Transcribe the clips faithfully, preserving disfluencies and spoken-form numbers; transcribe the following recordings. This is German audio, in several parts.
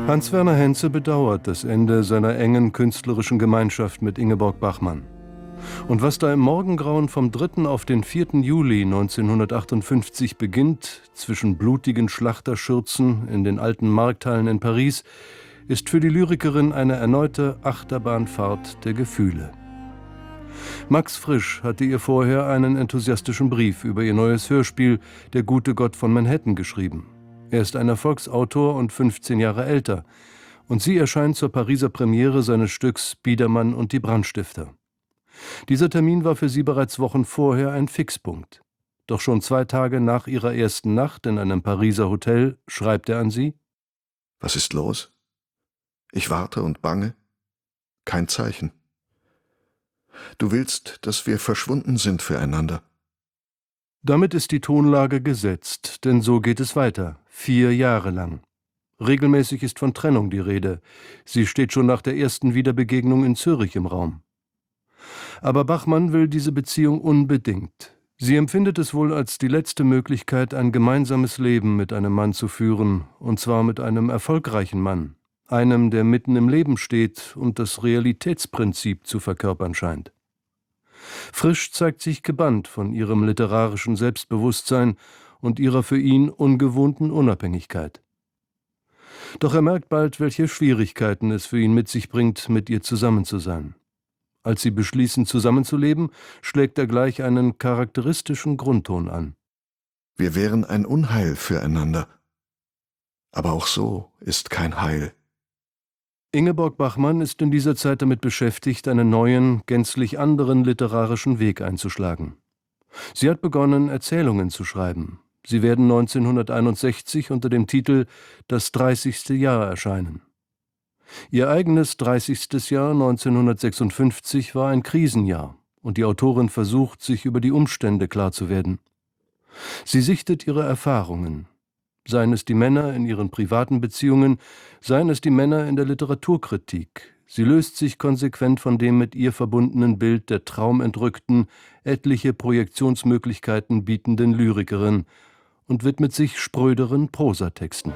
Hans-Werner Henze bedauert das Ende seiner engen künstlerischen Gemeinschaft mit Ingeborg Bachmann. Und was da im Morgengrauen vom dritten auf den vierten Juli neunzehnhundertachtundfünfzig beginnt, zwischen blutigen Schlachterschürzen in den alten Markthallen in Paris, ist für die Lyrikerin eine erneute Achterbahnfahrt der Gefühle. Max Frisch hatte ihr vorher einen enthusiastischen Brief über ihr neues Hörspiel »Der gute Gott von Manhattan« geschrieben. Er ist ein Erfolgsautor und fünfzehn Jahre älter, und sie erscheint zur Pariser Premiere seines Stücks »Biedermann und die Brandstifter«. Dieser Termin war für sie bereits Wochen vorher ein Fixpunkt. Doch schon zwei Tage nach ihrer ersten Nacht in einem Pariser Hotel schreibt er an sie: »Was ist los? Ich warte und bange. Kein Zeichen. Du willst, dass wir verschwunden sind füreinander.« Damit ist die Tonlage gesetzt, denn so geht es weiter, vier Jahre lang. Regelmäßig ist von Trennung die Rede. Sie steht schon nach der ersten Wiederbegegnung in Zürich im Raum. Aber Bachmann will diese Beziehung unbedingt. Sie empfindet es wohl als die letzte Möglichkeit, ein gemeinsames Leben mit einem Mann zu führen, und zwar mit einem erfolgreichen Mann, einem, der mitten im Leben steht und das Realitätsprinzip zu verkörpern scheint. Frisch zeigt sich gebannt von ihrem literarischen Selbstbewusstsein und ihrer für ihn ungewohnten Unabhängigkeit. Doch er merkt bald, welche Schwierigkeiten es für ihn mit sich bringt, mit ihr zusammen zu sein. Als sie beschließen, zusammenzuleben, schlägt er gleich einen charakteristischen Grundton an. Wir wären ein Unheil füreinander. Aber auch so ist kein Heil. Ingeborg Bachmann ist in dieser Zeit damit beschäftigt, einen neuen, gänzlich anderen literarischen Weg einzuschlagen. Sie hat begonnen, Erzählungen zu schreiben. Sie werden neunzehnhunderteinundsechzig unter dem Titel »Das dreißigste Jahr« erscheinen. Ihr eigenes dreißigstes Jahr neunzehnhundertsechsundfünfzig war ein Krisenjahr, und die Autorin versucht, sich über die Umstände klar zu werden. Sie sichtet ihre Erfahrungen, seien es die Männer in ihren privaten Beziehungen, seien es die Männer in der Literaturkritik. Sie löst sich konsequent von dem mit ihr verbundenen Bild der traumentrückten, etliche Projektionsmöglichkeiten bietenden Lyrikerin und widmet sich spröderen Prosatexten.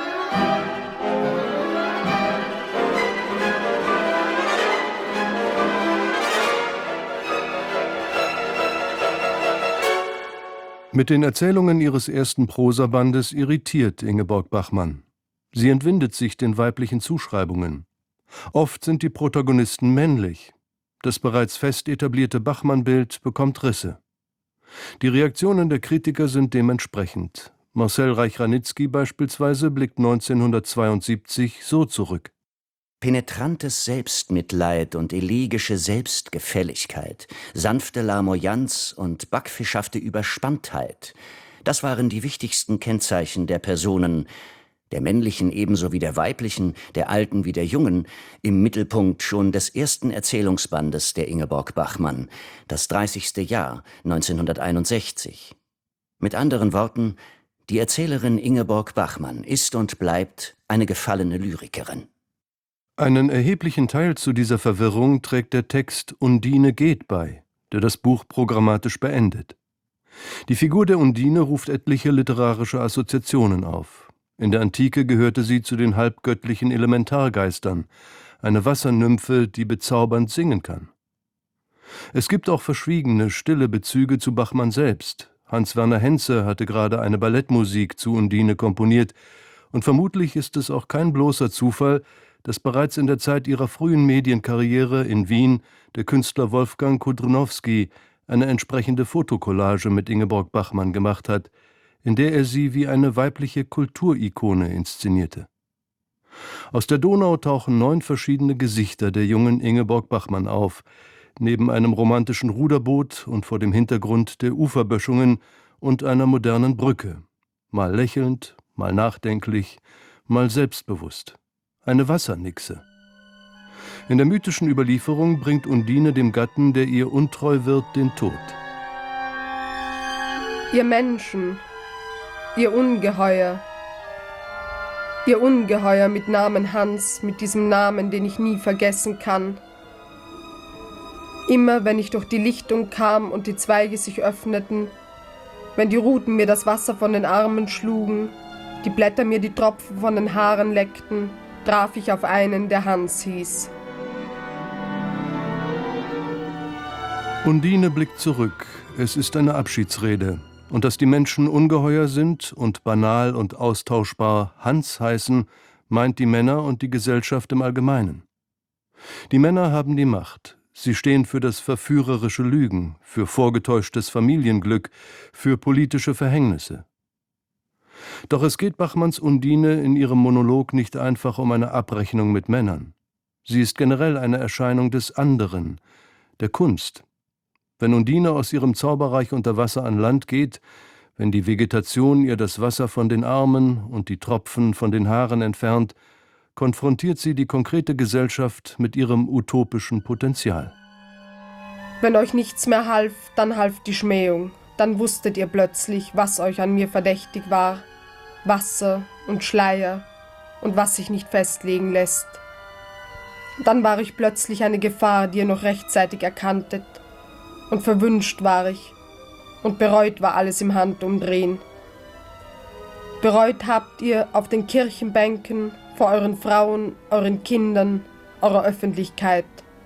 Mit den Erzählungen ihres ersten Prosabandes irritiert Ingeborg Bachmann. Sie entwindet sich den weiblichen Zuschreibungen. Oft sind die Protagonisten männlich. Das bereits fest etablierte Bachmann-Bild bekommt Risse. Die Reaktionen der Kritiker sind dementsprechend. Marcel Reich-Ranitzky beispielsweise blickt neunzehnhundertzweiundsiebzig so zurück: Penetrantes Selbstmitleid und elegische Selbstgefälligkeit, sanfte Larmoyanz und backfischhafte Überspanntheit, das waren die wichtigsten Kennzeichen der Personen, der männlichen ebenso wie der weiblichen, der alten wie der jungen, im Mittelpunkt schon des ersten Erzählungsbandes der Ingeborg Bachmann, das dreißigste Jahr neunzehnhunderteinundsechzig. Mit anderen Worten, die Erzählerin Ingeborg Bachmann ist und bleibt eine gefallene Lyrikerin. Einen erheblichen Teil zu dieser Verwirrung trägt der Text »Undine geht« bei, der das Buch programmatisch beendet. Die Figur der Undine ruft etliche literarische Assoziationen auf. In der Antike gehörte sie zu den halbgöttlichen Elementargeistern, eine Wassernymphe, die bezaubernd singen kann. Es gibt auch verschwiegene, stille Bezüge zu Bachmann selbst. Hans-Werner Henze hatte gerade eine Ballettmusik zu Undine komponiert, und vermutlich ist es auch kein bloßer Zufall, dass bereits in der Zeit ihrer frühen Medienkarriere in Wien der Künstler Wolfgang Kudrynowski eine entsprechende Fotokollage mit Ingeborg Bachmann gemacht hat, in der er sie wie eine weibliche Kulturikone inszenierte. Aus der Donau tauchen neun verschiedene Gesichter der jungen Ingeborg Bachmann auf, neben einem romantischen Ruderboot und vor dem Hintergrund der Uferböschungen und einer modernen Brücke, mal lächelnd, mal nachdenklich, mal selbstbewusst. Eine Wassernixe. In der mythischen Überlieferung bringt Undine dem Gatten, der ihr untreu wird, den Tod. Ihr Menschen, ihr Ungeheuer, ihr Ungeheuer mit Namen Hans, mit diesem Namen, den ich nie vergessen kann. Immer wenn ich durch die Lichtung kam und die Zweige sich öffneten, wenn die Ruten mir das Wasser von den Armen schlugen, die Blätter mir die Tropfen von den Haaren leckten, traf ich auf einen, der Hans hieß. Undine blickt zurück. Es ist eine Abschiedsrede. Und dass die Menschen ungeheuer sind und banal und austauschbar Hans heißen, meint die Männer und die Gesellschaft im Allgemeinen. Die Männer haben die Macht. Sie stehen für das verführerische Lügen, für vorgetäuschtes Familienglück, für politische Verhängnisse. Doch es geht Bachmanns Undine in ihrem Monolog nicht einfach um eine Abrechnung mit Männern. Sie ist generell eine Erscheinung des anderen, der Kunst. Wenn Undine aus ihrem Zauberreich unter Wasser an Land geht, wenn die Vegetation ihr das Wasser von den Armen und die Tropfen von den Haaren entfernt, konfrontiert sie die konkrete Gesellschaft mit ihrem utopischen Potenzial. Wenn euch nichts mehr half, dann half die Schmähung. Dann wusstet ihr plötzlich, was euch an mir verdächtig war. Wasser und Schleier und was sich nicht festlegen lässt. Dann war ich plötzlich eine Gefahr, die ihr noch rechtzeitig erkanntet. Und verwünscht war ich. Und bereut war alles im Handumdrehen. Bereut habt ihr auf den Kirchenbänken, vor euren Frauen, euren Kindern, eurer Öffentlichkeit.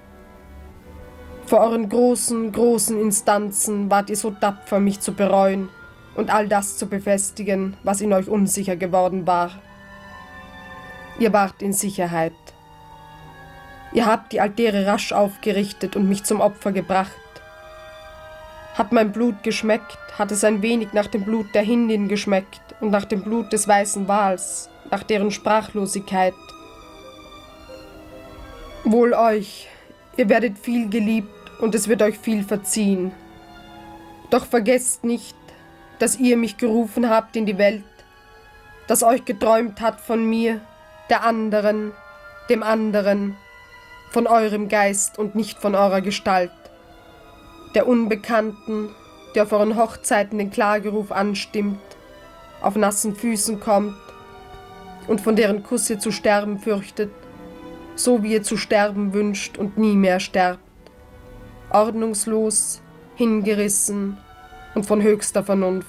Vor euren großen, großen Instanzen wart ihr so tapfer, mich zu bereuen und all das zu befestigen, was in euch unsicher geworden war. Ihr wart in Sicherheit. Ihr habt die Altäre rasch aufgerichtet und mich zum Opfer gebracht. Hat mein Blut geschmeckt, hat es ein wenig nach dem Blut der Hindin geschmeckt und nach dem Blut des weißen Wals, nach deren Sprachlosigkeit. Wohl euch, ihr werdet viel geliebt und es wird euch viel verziehen. Doch vergesst nicht, dass ihr mich gerufen habt in die Welt, dass euch geträumt hat von mir, der anderen, dem anderen, von eurem Geist und nicht von eurer Gestalt. Der Unbekannten, der auf euren Hochzeiten den Klageruf anstimmt, auf nassen Füßen kommt und von deren Kuss ihr zu sterben fürchtet, so wie ihr zu sterben wünscht und nie mehr sterbt, ordnungslos, hingerissen und von höchster Vernunft.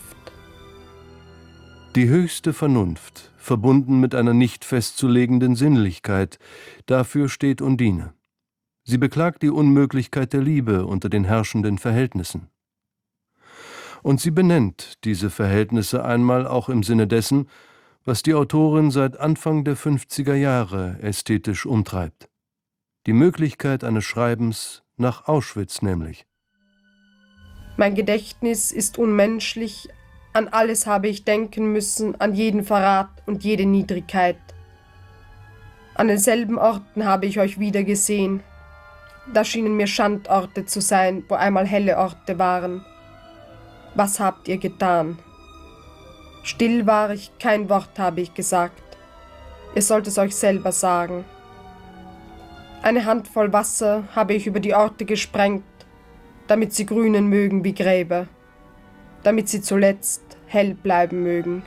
Die höchste Vernunft, verbunden mit einer nicht festzulegenden Sinnlichkeit, dafür steht Undine. Sie beklagt die Unmöglichkeit der Liebe unter den herrschenden Verhältnissen. Und sie benennt diese Verhältnisse einmal auch im Sinne dessen, was die Autorin seit Anfang der fünfziger Jahre ästhetisch umtreibt. Die Möglichkeit eines Schreibens nach Auschwitz nämlich. Mein Gedächtnis ist unmenschlich, an alles habe ich denken müssen, an jeden Verrat und jede Niedrigkeit. An denselben Orten habe ich euch wieder gesehen. Da schienen mir Schandorte zu sein, wo einmal helle Orte waren. Was habt ihr getan? Still war ich, kein Wort habe ich gesagt. Ihr sollt es euch selber sagen. Eine Handvoll Wasser habe ich über die Orte gesprengt, damit sie grünen mögen wie Gräber, damit sie zuletzt hell bleiben mögen.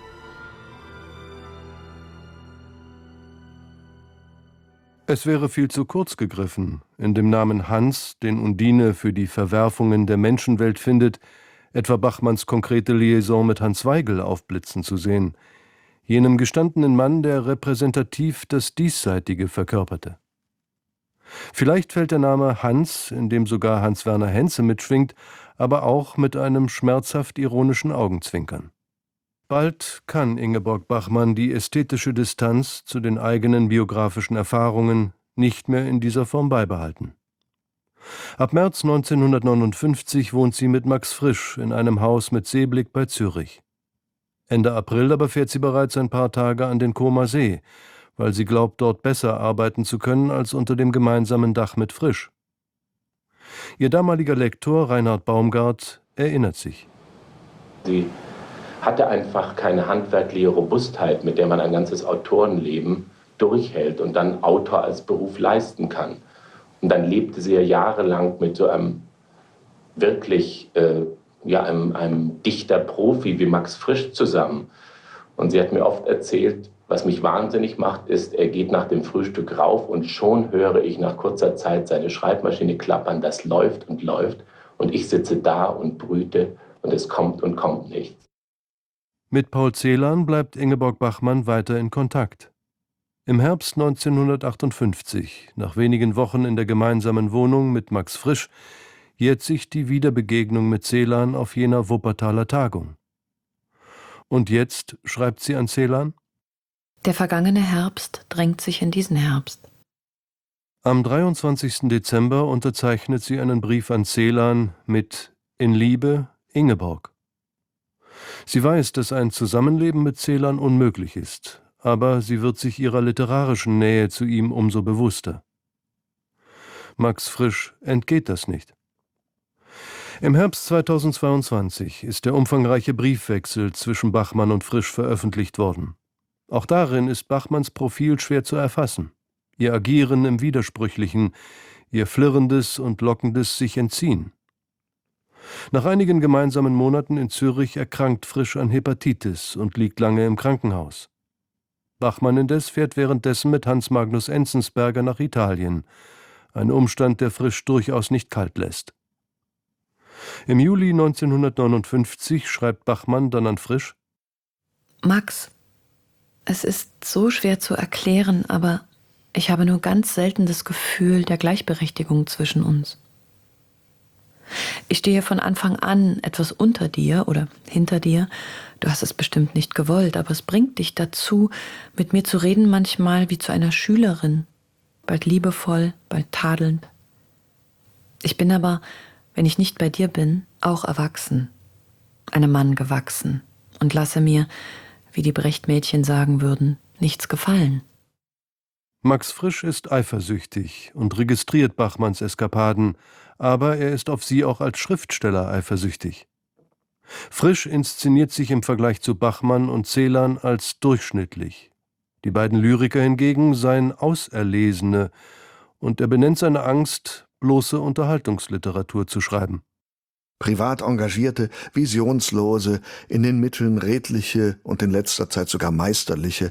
Es wäre viel zu kurz gegriffen, in dem Namen Hans, den Undine für die Verwerfungen der Menschenwelt findet, etwa Bachmanns konkrete Liaison mit Hans Weigel aufblitzen zu sehen, jenem gestandenen Mann, der repräsentativ das Diesseitige verkörperte. Vielleicht fällt der Name Hans, in dem sogar Hans-Werner Henze mitschwingt, aber auch mit einem schmerzhaft ironischen Augenzwinkern. Bald kann Ingeborg Bachmann die ästhetische Distanz zu den eigenen biografischen Erfahrungen nicht mehr in dieser Form beibehalten. Ab März neunzehnhundertneunundfünfzig wohnt sie mit Max Frisch in einem Haus mit Seeblick bei Zürich. Ende April aber fährt sie bereits ein paar Tage an den Comer See, weil sie glaubt, dort besser arbeiten zu können als unter dem gemeinsamen Dach mit Frisch. Ihr damaliger Lektor Reinhard Baumgart erinnert sich. Sie hatte einfach keine handwerkliche Robustheit, mit der man ein ganzes Autorenleben durchhält und dann Autor als Beruf leisten kann. Und dann lebte sie ja jahrelang mit so einem wirklich, äh, ja, einem, einem Dichter-Profi wie Max Frisch zusammen. Und sie hat mir oft erzählt, was mich wahnsinnig macht, ist, er geht nach dem Frühstück rauf und schon höre ich nach kurzer Zeit seine Schreibmaschine klappern, das läuft und läuft und ich sitze da und brüte und es kommt und kommt nichts. Mit Paul Celan bleibt Ingeborg Bachmann weiter in Kontakt. Im Herbst neunzehnhundertachtundfünfzig, nach wenigen Wochen in der gemeinsamen Wohnung mit Max Frisch, jährt sich die Wiederbegegnung mit Celan auf jener Wuppertaler Tagung. Und jetzt schreibt sie an Celan: Der vergangene Herbst drängt sich in diesen Herbst. Am dreiundzwanzigsten Dezember unterzeichnet sie einen Brief an Celan mit »In Liebe, Ingeborg«. Sie weiß, dass ein Zusammenleben mit Celan unmöglich ist, aber sie wird sich ihrer literarischen Nähe zu ihm umso bewusster. Max Frisch entgeht das nicht. Im Herbst zweitausendzweiundzwanzig ist der umfangreiche Briefwechsel zwischen Bachmann und Frisch veröffentlicht worden. Auch darin ist Bachmanns Profil schwer zu erfassen. Ihr Agieren im Widersprüchlichen, ihr flirrendes und lockendes Sich-Entziehen. Nach einigen gemeinsamen Monaten in Zürich erkrankt Frisch an Hepatitis und liegt lange im Krankenhaus. Bachmann indes fährt währenddessen mit Hans Magnus Enzensberger nach Italien, ein Umstand, der Frisch durchaus nicht kalt lässt. Im Juli neunzehnhundertneunundfünfzig schreibt Bachmann dann an Frisch: Max, es ist so schwer zu erklären, aber ich habe nur ganz selten das Gefühl der Gleichberechtigung zwischen uns. Ich stehe von Anfang an etwas unter dir oder hinter dir. Du hast es bestimmt nicht gewollt, aber es bringt dich dazu, mit mir zu reden, manchmal wie zu einer Schülerin, bald liebevoll, bald tadelnd. Ich bin aber, wenn ich nicht bei dir bin, auch erwachsen, einem Mann gewachsen und lasse mir, wie die Brecht-Mädchen sagen würden, nichts gefallen. Max Frisch ist eifersüchtig und registriert Bachmanns Eskapaden, aber er ist auf sie auch als Schriftsteller eifersüchtig. Frisch inszeniert sich im Vergleich zu Bachmann und Celan als durchschnittlich. Die beiden Lyriker hingegen seien Auserlesene, und er benennt seine Angst, bloße Unterhaltungsliteratur zu schreiben. Privat engagierte, visionslose, in den Mitteln redliche und in letzter Zeit sogar meisterliche,